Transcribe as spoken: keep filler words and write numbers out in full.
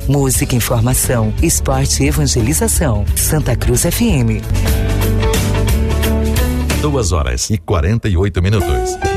música, informação, esporte e evangelização. Santa Cruz F M. Duas horas e quarenta e oito minutos.